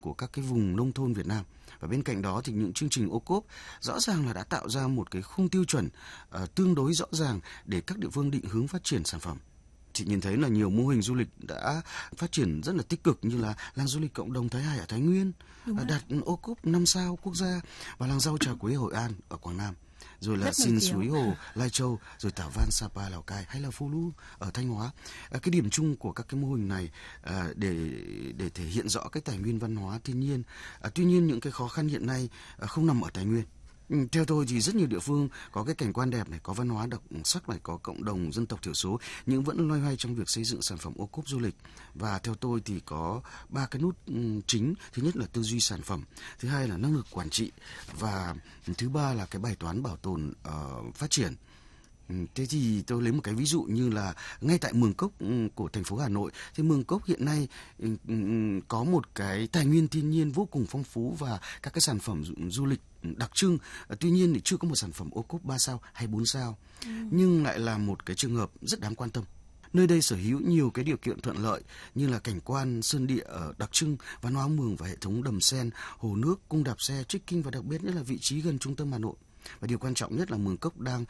của các cái vùng nông thôn Việt Nam. Và bên cạnh đó thì những chương trình ô cốp rõ ràng là đã tạo ra một cái khung tiêu chuẩn tương đối rõ ràng để các địa phương định hướng phát triển sản phẩm. Chị nhìn thấy là nhiều mô hình du lịch đã phát triển rất là tích cực, như là làng du lịch cộng đồng Thái Hải ở Thái Nguyên đạt ô cốp 5 sao quốc gia, và làng rau trà quế Hội An ở Quảng Nam, rồi là Xin Suối Hồ Lai Châu, rồi Tả Văn Sapa Lào Cai, hay là Phù Lu ở Thanh Hóa. Cái điểm chung của các cái mô hình này để thể hiện rõ cái tài nguyên văn hóa thiên nhiên. Tuy nhiên những cái khó khăn hiện nay không nằm ở tài nguyên. Theo tôi thì rất nhiều địa phương có cái cảnh quan đẹp này, có văn hóa đặc sắc này, có cộng đồng dân tộc thiểu số, nhưng vẫn loay hoay trong việc xây dựng sản phẩm ô cốp du lịch. Và theo tôi thì có 3 cái nút chính. Thứ nhất là tư duy sản phẩm, thứ hai là năng lực quản trị, và thứ ba là cái bài toán bảo tồn phát triển. Thế thì tôi lấy một cái ví dụ như là ngay tại Mường Cốc của thành phố Hà Nội, thì Mường Cốc hiện nay có một cái tài nguyên thiên nhiên vô cùng phong phú và các cái sản phẩm du lịch đặc trưng. Tuy nhiên thì chưa có một sản phẩm ô cốp 3 sao hay 4 sao, nhưng lại là một cái trường hợp rất đáng quan tâm. Nơi đây sở hữu nhiều cái điều kiện thuận lợi như là cảnh quan sơn địa đặc trưng, văn hóa Mường và hệ thống đầm sen, hồ nước, cung đạp xe, trekking, và đặc biệt nhất là vị trí gần trung tâm Hà Nội. Và điều quan trọng nhất là Mường Cốc đang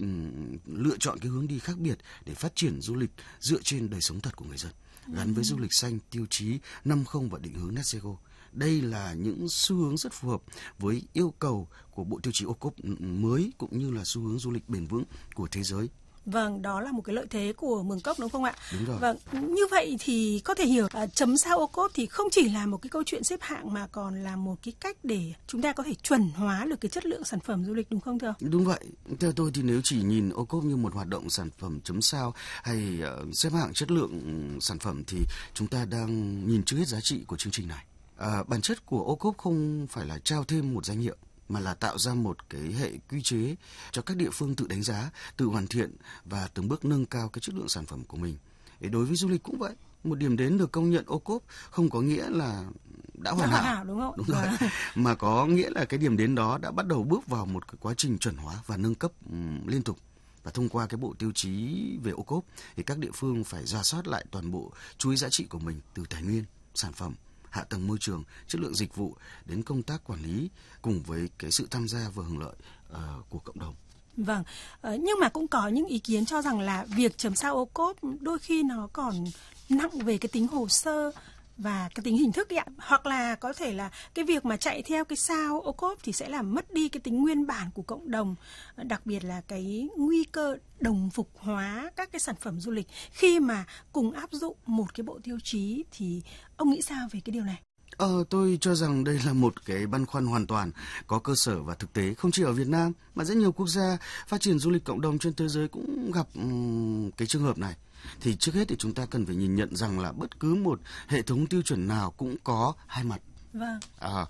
lựa chọn cái hướng đi khác biệt để phát triển du lịch dựa trên đời sống thật của người dân, gắn với du lịch xanh, tiêu chí 50 và định hướng Net Zero. Đây là những xu hướng rất phù hợp với yêu cầu của Bộ Tiêu chí ô cốp mới, cũng như là xu hướng du lịch bền vững của thế giới. Vâng, đó là một cái lợi thế của Mường Cốc đúng không ạ? Đúng rồi. Vâng, như vậy thì có thể hiểu chấm sao ô cốp thì không chỉ là một cái câu chuyện xếp hạng mà còn là một cái cách để chúng ta có thể chuẩn hóa được cái chất lượng sản phẩm du lịch, đúng không thưa ông? Đúng vậy. Theo tôi thì nếu chỉ nhìn ô cốp như một hoạt động sản phẩm chấm sao hay xếp hạng chất lượng sản phẩm thì chúng ta đang nhìn chưa hết giá trị của chương trình này. Bản chất của ô cốp không phải là trao thêm một danh hiệu, mà là tạo ra một cái hệ quy chế cho các địa phương tự đánh giá, tự hoàn thiện và từng bước nâng cao cái chất lượng sản phẩm của mình. Đối với du lịch cũng vậy, một điểm đến được công nhận ô cốp không có nghĩa là đã hoàn hảo, đúng không? Đúng rồi. Mà có nghĩa là cái điểm đến đó đã bắt đầu bước vào một cái quá trình chuẩn hóa và nâng cấp liên tục. Và thông qua cái bộ tiêu chí về ô cốp thì các địa phương phải rà soát lại toàn bộ chuỗi giá trị của mình, từ tài nguyên, sản phẩm, hạ tầng môi trường, chất lượng dịch vụ đến công tác quản lý, cùng với cái sự tham gia và hưởng lợi của cộng đồng. Vâng, nhưng mà cũng có những ý kiến cho rằng là việc chấm sao ô cốp đôi khi nó còn nặng về cái tính hồ sơ và cái tính hình thức ạ, hoặc là có thể là cái việc mà chạy theo cái sao ô cốp thì sẽ làm mất đi cái tính nguyên bản của cộng đồng, đặc biệt là cái nguy cơ đồng phục hóa các cái sản phẩm du lịch khi mà cùng áp dụng một cái bộ tiêu chí. Thì ông nghĩ sao về cái điều này? Tôi cho rằng đây là một cái băn khoăn hoàn toàn có cơ sở và thực tế, không chỉ ở Việt Nam mà rất nhiều quốc gia phát triển du lịch cộng đồng trên thế giới cũng gặp cái trường hợp này. Thì trước hết thì chúng ta cần phải nhìn nhận rằng là bất cứ một hệ thống tiêu chuẩn nào cũng có hai mặt. Vâng.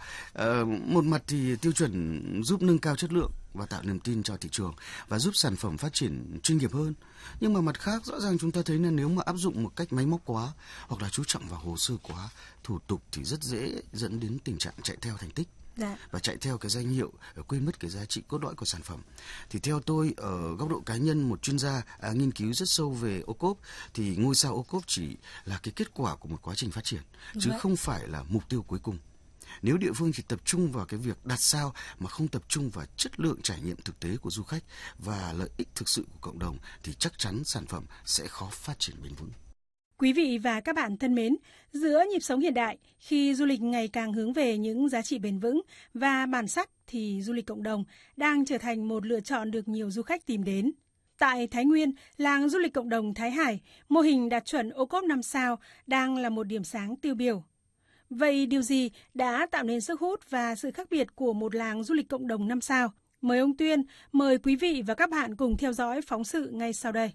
Một mặt thì tiêu chuẩn giúp nâng cao chất lượng và tạo niềm tin cho thị trường và giúp sản phẩm phát triển chuyên nghiệp hơn. Nhưng mà mặt khác, rõ ràng chúng ta thấy là nếu mà áp dụng một cách máy móc quá hoặc là chú trọng vào hồ sơ quá, thủ tục, thì rất dễ dẫn đến tình trạng chạy theo thành tích. Và chạy theo cái danh hiệu, quên mất cái giá trị cốt lõi của sản phẩm. Thì theo tôi, ở góc độ cá nhân, một chuyên gia nghiên cứu rất sâu về ô cốp, thì ngôi sao ô cốp chỉ là cái kết quả của một quá trình phát triển, chứ không phải là mục tiêu cuối cùng. Nếu địa phương chỉ tập trung vào cái việc đặt sao mà không tập trung vào chất lượng trải nghiệm thực tế của du khách và lợi ích thực sự của cộng đồng, thì chắc chắn sản phẩm sẽ khó phát triển bền vững. Quý vị và các bạn thân mến, giữa nhịp sống hiện đại, khi du lịch ngày càng hướng về những giá trị bền vững và bản sắc, thì du lịch cộng đồng đang trở thành một lựa chọn được nhiều du khách tìm đến. Tại Thái Nguyên, làng du lịch cộng đồng Thái Hải, mô hình đạt chuẩn ô cốp 5 sao đang là một điểm sáng tiêu biểu. Vậy điều gì đã tạo nên sức hút và sự khác biệt của một làng du lịch cộng đồng 5 sao? Mời ông Tuyên, mời quý vị và các bạn cùng theo dõi phóng sự ngay sau đây.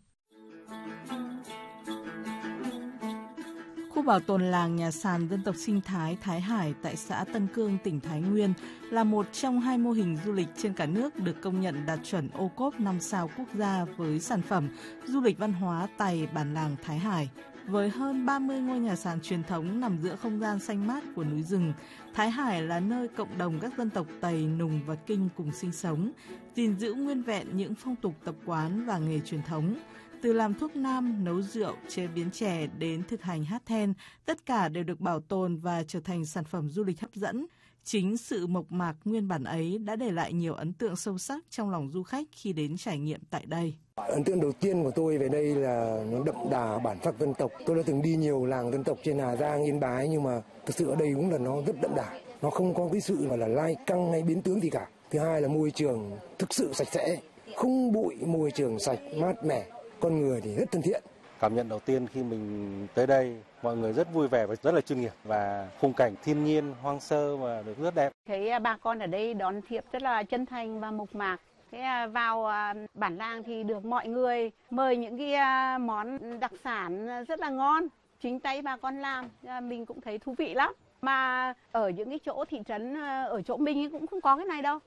Khu bảo tồn làng nhà sàn dân tộc sinh thái Thái Hải tại xã Tân Cương, tỉnh Thái Nguyên là một trong 2 mô hình du lịch trên cả nước được công nhận đạt chuẩn ô cốp 5 sao quốc gia với sản phẩm du lịch văn hóa Tày bản làng Thái Hải. Với hơn 30 ngôi nhà sàn truyền thống nằm giữa không gian xanh mát của núi rừng, Thái Hải là nơi cộng đồng các dân tộc Tày, Nùng và Kinh cùng sinh sống, gìn giữ nguyên vẹn những phong tục tập quán và nghề truyền thống. Từ làm thuốc nam, nấu rượu, chế biến chè đến thực hành hát then, tất cả đều được bảo tồn và trở thành sản phẩm du lịch hấp dẫn. Chính sự mộc mạc nguyên bản ấy đã để lại nhiều ấn tượng sâu sắc trong lòng du khách khi đến trải nghiệm tại đây. Ấn tượng đầu tiên của tôi về đây là nó đậm đà bản sắc dân tộc. Tôi đã từng đi nhiều làng dân tộc trên Hà Giang, Yên Bái, nhưng mà thực sự ở đây cũng là nó rất đậm đà. Nó không có cái sự gọi là lai căng hay biến tướng gì cả. Thứ hai là môi trường thực sự sạch sẽ, không bụi, môi trường sạch, mát mẻ, con người thì rất thân thiện. Cảm nhận đầu tiên khi mình tới đây, mọi người rất vui vẻ và rất là chuyên nghiệp, và khung cảnh thiên nhiên hoang sơ và được rất đẹp. Thấy bà con ở đây đón tiếp rất là chân thành và mộc mạc. Thế vào bản làng thì được mọi người mời những cái món đặc sản rất là ngon, chính tay bà con làm, mình cũng thấy thú vị lắm. Mà ở những cái chỗ thị trấn ở chỗ mình cũng không có cái này đâu.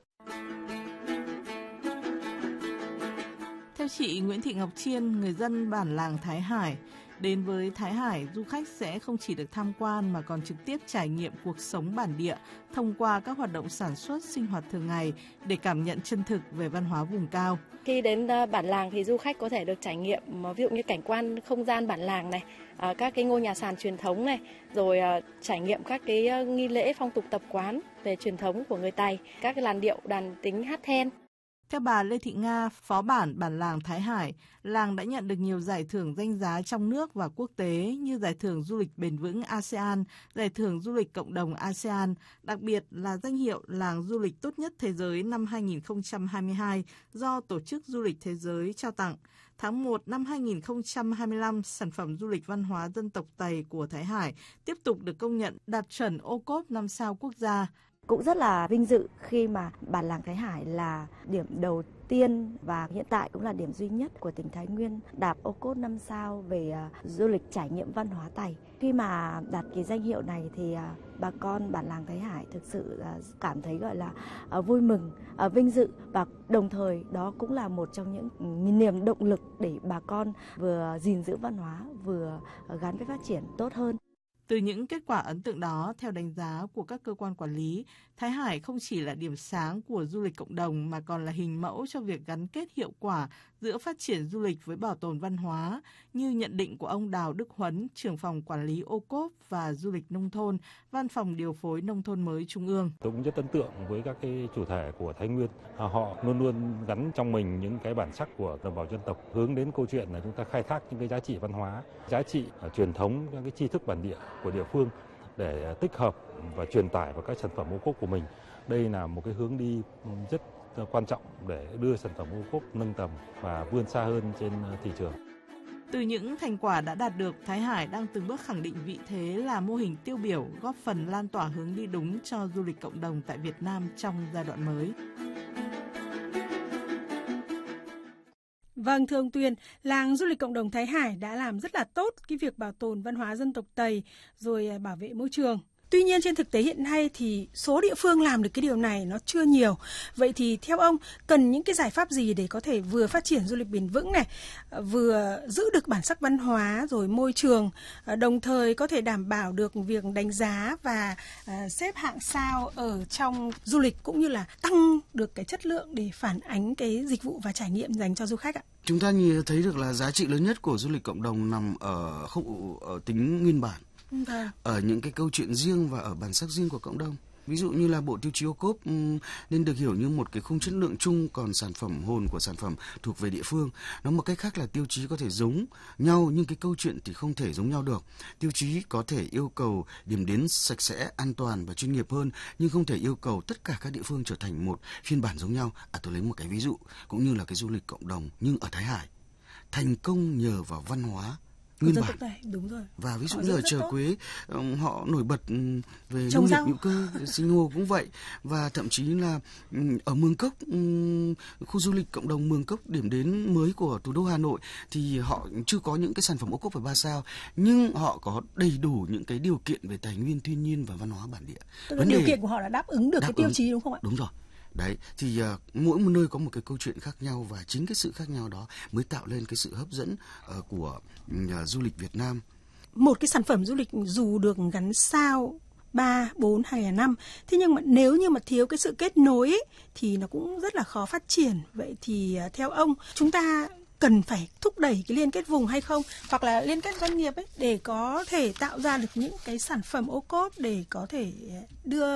Theo chị Nguyễn Thị Ngọc Chiên, người dân bản làng Thái Hải, đến với Thái Hải, du khách sẽ không chỉ được tham quan mà còn trực tiếp trải nghiệm cuộc sống bản địa thông qua các hoạt động sản xuất, sinh hoạt thường ngày để cảm nhận chân thực về văn hóa vùng cao. Khi đến bản làng thì du khách có thể được trải nghiệm ví dụ như cảnh quan không gian bản làng này, các cái ngôi nhà sàn truyền thống này, rồi trải nghiệm các cái nghi lễ phong tục tập quán về truyền thống của người Tày, các cái làn điệu đàn tính hát then. Theo bà Lê Thị Nga, phó bản làng Thái Hải, làng đã nhận được nhiều giải thưởng danh giá trong nước và quốc tế như giải thưởng du lịch bền vững ASEAN, giải thưởng du lịch cộng đồng ASEAN, đặc biệt là danh hiệu làng du lịch tốt nhất thế giới năm 2022 do Tổ chức Du lịch Thế giới trao tặng. Tháng 1 năm 2025, sản phẩm du lịch văn hóa dân tộc Tày của Thái Hải tiếp tục được công nhận đạt chuẩn ô cốp 5 sao quốc gia. Cũng rất là vinh dự khi mà bản làng Thái Hải là điểm đầu tiên và hiện tại cũng là điểm duy nhất của tỉnh Thái Nguyên đạt ô cốp 5 sao về du lịch trải nghiệm văn hóa Tày. Khi mà đạt cái danh hiệu này thì bà con bản làng Thái Hải thực sự cảm thấy gọi là vui mừng, vinh dự, và đồng thời đó cũng là một trong những niềm động lực để bà con vừa gìn giữ văn hóa vừa gắn với phát triển tốt hơn. Từ những kết quả ấn tượng đó, theo đánh giá của các cơ quan quản lý, Thái Hải không chỉ là điểm sáng của du lịch cộng đồng mà còn là hình mẫu cho việc gắn kết hiệu quả giữa phát triển du lịch với bảo tồn văn hóa, như nhận định của ông Đào Đức Huấn, trưởng phòng quản lý ô cốp và du lịch nông thôn, Văn phòng điều phối nông thôn mới Trung ương. Tôi cũng rất ấn tượng với các cái chủ thể của Thái Nguyên. Họ luôn luôn gắn trong mình những cái bản sắc của đồng bào dân tộc, hướng đến câu chuyện là chúng ta khai thác những cái giá trị văn hóa, giá trị truyền thống, những cái tri thức bản địa của địa phương để tích hợp và truyền tải vào các sản phẩm ô cốp của mình. Đây là một cái hướng đi rất quan trọng để đưa sản phẩm ô cốp nâng tầm và vươn xa hơn trên thị trường. Từ những thành quả đã đạt được, Thái Hải đang từng bước khẳng định vị thế là mô hình tiêu biểu, góp phần lan tỏa hướng đi đúng cho du lịch cộng đồng tại Việt Nam trong giai đoạn mới. Vâng, thưa ông Tuyên, làng du lịch cộng đồng Thái Hải đã làm rất là tốt cái việc bảo tồn văn hóa dân tộc Tày rồi bảo vệ môi trường. Tuy nhiên trên thực tế hiện nay thì số địa phương làm được cái điều này nó chưa nhiều. Vậy thì theo ông cần những cái giải pháp gì để có thể vừa phát triển du lịch bền vững này, vừa giữ được bản sắc văn hóa rồi môi trường, đồng thời có thể đảm bảo được việc đánh giá và xếp hạng sao ở trong du lịch, cũng như là tăng được cái chất lượng để phản ánh cái dịch vụ và trải nghiệm dành cho du khách ạ? Chúng ta thấy được là giá trị lớn nhất của du lịch cộng đồng nằm ở tính nguyên bản. Ở những cái câu chuyện riêng và ở bản sắc riêng của cộng đồng. Ví dụ như là bộ tiêu chí ô cốp nên được hiểu như một cái khung chất lượng chung, còn sản phẩm hồn của sản phẩm thuộc về địa phương. Nó một cách khác là tiêu chí có thể giống nhau nhưng cái câu chuyện thì không thể giống nhau được. Tiêu chí có thể yêu cầu điểm đến sạch sẽ, an toàn và chuyên nghiệp hơn, nhưng không thể yêu cầu tất cả các địa phương trở thành một phiên bản giống nhau. Tôi lấy một cái ví dụ cũng như là cái du lịch cộng đồng nhưng ở Thái Hải thành công nhờ vào văn hóa nguyên bản. Đúng rồi. Và ví dụ như ở Chợ Quế, họ nổi bật về nông nghiệp hữu cơ, sinh hồ cũng vậy. Và thậm chí là ở Mường Cốc, khu du lịch cộng đồng Mường Cốc, điểm đến mới của thủ đô Hà Nội, thì họ chưa có những cái sản phẩm ô cốp phải 3 sao, nhưng họ có đầy đủ những cái điều kiện về tài nguyên thiên nhiên và văn hóa bản địa. Tức là điều kiện của họ là đáp ứng được cái tiêu chí, đúng không ạ? Đúng rồi. Đấy, thì mỗi một nơi có một cái câu chuyện khác nhau, và chính cái sự khác nhau đó mới tạo lên cái sự hấp dẫn của du lịch Việt Nam. Một cái sản phẩm du lịch dù được gắn sao 3, 4 hay là 5, thế nhưng mà nếu như mà thiếu cái sự kết nối ấy, thì nó cũng rất là khó phát triển. Vậy thì theo ông, chúng ta cần phải thúc đẩy cái liên kết vùng hay không, hoặc là liên kết doanh nghiệp ấy, để có thể tạo ra được những cái sản phẩm ô cốp để có thể đưa